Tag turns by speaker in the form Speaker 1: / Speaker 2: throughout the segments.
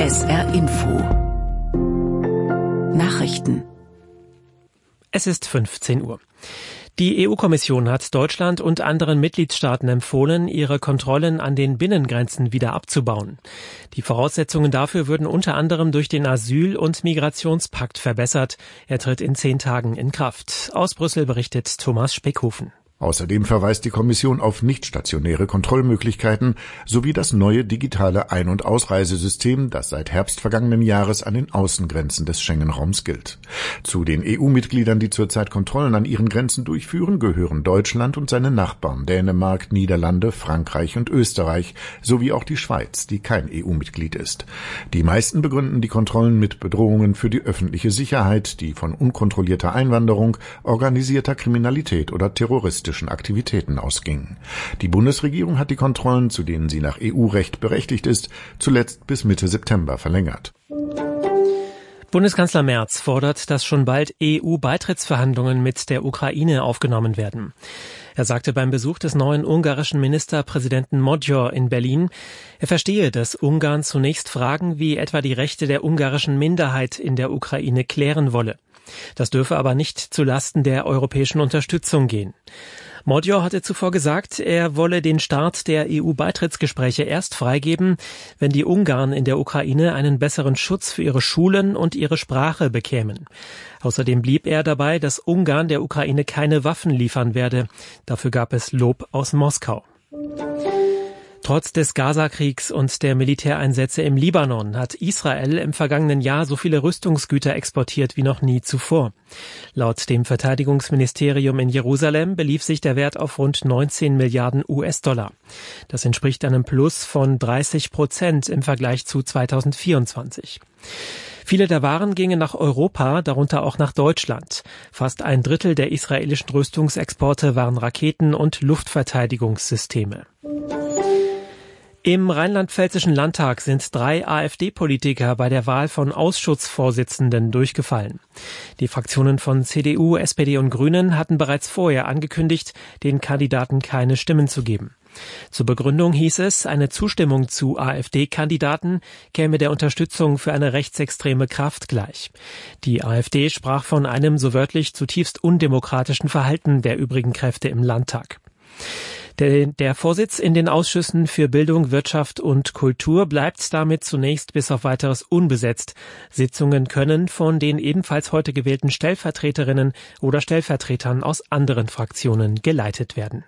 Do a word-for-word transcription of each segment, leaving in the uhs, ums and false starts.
Speaker 1: S R Info Nachrichten.
Speaker 2: Es ist fünfzehn Uhr. Die E U-Kommission hat Deutschland und anderen Mitgliedstaaten empfohlen, ihre Kontrollen an den Binnengrenzen wieder abzubauen. Die Voraussetzungen dafür würden unter anderem durch den Asyl- und Migrationspakt verbessert. Er tritt in zehn Tagen in Kraft. Aus Brüssel berichtet Thomas Speckhofen.
Speaker 3: Außerdem verweist die Kommission auf nichtstationäre Kontrollmöglichkeiten sowie das neue digitale Ein- und Ausreisesystem, das seit Herbst vergangenen Jahres an den Außengrenzen des Schengen-Raums gilt. Zu den E U-Mitgliedern, die zurzeit Kontrollen an ihren Grenzen durchführen, gehören Deutschland und seine Nachbarn Dänemark, Niederlande, Frankreich und Österreich sowie auch die Schweiz, die kein E U-Mitglied ist. Die meisten begründen die Kontrollen mit Bedrohungen für die öffentliche Sicherheit, die von unkontrollierter Einwanderung, organisierter Kriminalität oder terroristischen Aktivitäten ausgingen. Die Bundesregierung hat die Kontrollen, zu denen sie nach E U-Recht berechtigt ist, zuletzt bis Mitte September verlängert.
Speaker 2: Bundeskanzler Merz fordert, dass schon bald E U-Beitrittsverhandlungen mit der Ukraine aufgenommen werden. Er sagte beim Besuch des neuen ungarischen Ministerpräsidenten Magyar in Berlin, er verstehe, dass Ungarn zunächst Fragen wie etwa die Rechte der ungarischen Minderheit in der Ukraine klären wolle. Das dürfe aber nicht zulasten der europäischen Unterstützung gehen. Magyar hatte zuvor gesagt, er wolle den Start der E U-Beitrittsgespräche erst freigeben, wenn die Ungarn in der Ukraine einen besseren Schutz für ihre Schulen und ihre Sprache bekämen. Außerdem blieb er dabei, dass Ungarn der Ukraine keine Waffen liefern werde. Dafür gab es Lob aus Moskau. Trotz des Gaza-Kriegs und der Militäreinsätze im Libanon hat Israel im vergangenen Jahr so viele Rüstungsgüter exportiert wie noch nie zuvor. Laut dem Verteidigungsministerium in Jerusalem belief sich der Wert auf rund neunzehn Milliarden U S-Dollar. Das entspricht einem Plus von dreißig Prozent im Vergleich zu zweitausendvierundzwanzig. Viele der Waren gingen nach Europa, darunter auch nach Deutschland. Fast ein Drittel der israelischen Rüstungsexporte waren Raketen- und Luftverteidigungssysteme. Im rheinland-pfälzischen Landtag sind drei AfD-Politiker bei der Wahl von Ausschussvorsitzenden durchgefallen. Die Fraktionen von C D U, S P D und Grünen hatten bereits vorher angekündigt, den Kandidaten keine Stimmen zu geben. Zur Begründung hieß es, eine Zustimmung zu AfD-Kandidaten käme der Unterstützung für eine rechtsextreme Kraft gleich. Die AfD sprach von einem so wörtlich zutiefst undemokratischen Verhalten der übrigen Kräfte im Landtag. Der, der Vorsitz in den Ausschüssen für Bildung, Wirtschaft und Kultur bleibt damit zunächst bis auf Weiteres unbesetzt. Sitzungen können von den ebenfalls heute gewählten Stellvertreterinnen oder Stellvertretern aus anderen Fraktionen geleitet werden.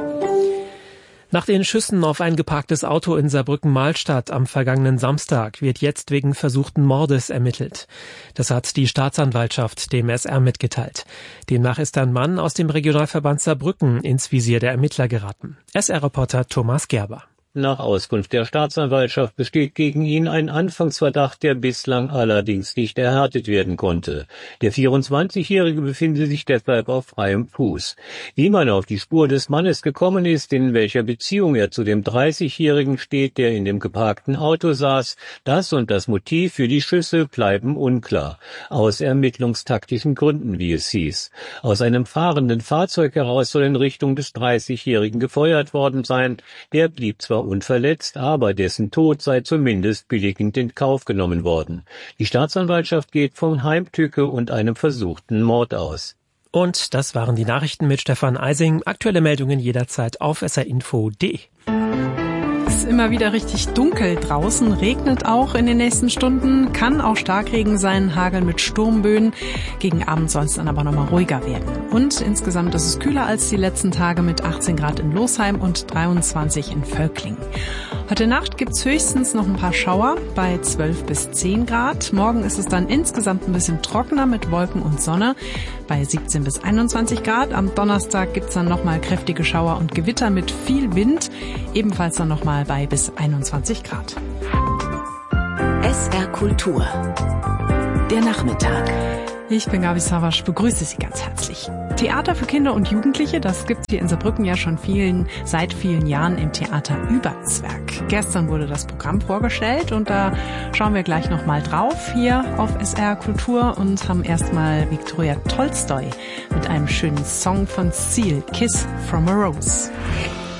Speaker 2: Nach den Schüssen auf ein geparktes Auto in Saarbrücken-Mahlstadt am vergangenen Samstag wird jetzt wegen versuchten Mordes ermittelt. Das hat die Staatsanwaltschaft dem S R mitgeteilt. Demnach ist ein Mann aus dem Regionalverband Saarbrücken ins Visier der Ermittler geraten. S R-Reporter Thomas Gerber.
Speaker 4: Nach Auskunft der Staatsanwaltschaft besteht gegen ihn ein Anfangsverdacht, der bislang allerdings nicht erhärtet werden konnte. Der vierundzwanzigjährige befinde sich deshalb auf freiem Fuß. Wie man auf die Spur des Mannes gekommen ist, in welcher Beziehung er zu dem dreißigjährigen steht, der in dem geparkten Auto saß, das und das Motiv für die Schüsse bleiben unklar. Aus ermittlungstaktischen Gründen, wie es hieß. Aus einem fahrenden Fahrzeug heraus soll in Richtung des dreißigjährigen gefeuert worden sein. Der blieb zwar unverletzt, aber dessen Tod sei zumindest billigend in Kauf genommen worden. Die Staatsanwaltschaft geht von Heimtücke und einem versuchten Mord aus.
Speaker 2: Und das waren die Nachrichten mit Stefan Eising. Aktuelle Meldungen jederzeit auf s r info punkt d e.
Speaker 5: Es ist immer wieder richtig dunkel draußen, regnet auch in den nächsten Stunden, kann auch Starkregen sein, Hagel mit Sturmböen. Gegen Abend soll es dann aber nochmal ruhiger werden. Und insgesamt ist es kühler als die letzten Tage mit achtzehn Grad in Losheim und dreiundzwanzig in Völklingen. Heute Nacht gibt's höchstens noch ein paar Schauer bei zwölf bis zehn Grad. Morgen ist es dann insgesamt ein bisschen trockener mit Wolken und Sonne bei siebzehn bis einundzwanzig Grad. Am Donnerstag gibt's dann nochmal kräftige Schauer und Gewitter mit viel Wind, ebenfalls dann nochmal bei bis einundzwanzig Grad.
Speaker 1: S R Kultur. Der Nachmittag.
Speaker 5: Ich bin Gabi Savasch, begrüße Sie ganz herzlich. Theater für Kinder und Jugendliche, das gibt's hier in Saarbrücken ja schon vielen, seit vielen Jahren im Theater Überzwerg. Gestern wurde das Programm vorgestellt und da schauen wir gleich nochmal drauf hier auf S R Kultur und haben erstmal Viktoria Tolstoi mit einem schönen Song von Seal, Kiss from a Rose.